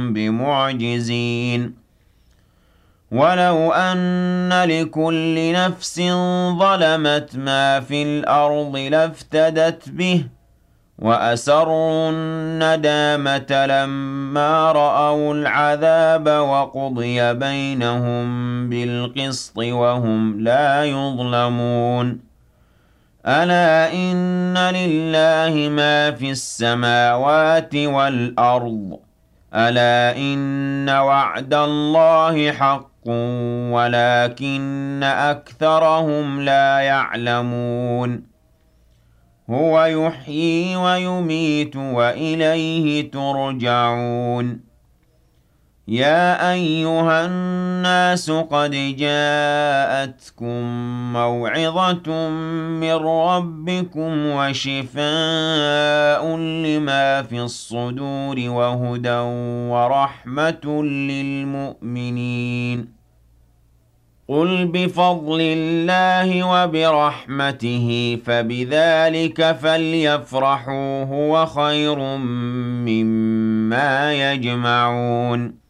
بمعجزين ولو أن لكل نفس ظلمت ما في الأرض لافتدت به وأسروا الندامة لما رأوا العذاب وقضي بينهم بالقسط وهم لا يظلمون ألا إن لله ما في السماوات والأرض ألا إن وعد الله حق ولكن أكثرهم لا يعلمون هو يحيي ويميت وإليه ترجعون يا أيها الناس قد جاءتكم موعظة من ربكم وشفاء لما في الصدور وهدى ورحمة للمؤمنين قل بفضل الله وبرحمته فبذلك فليفرحوا هو خير مما يجمعون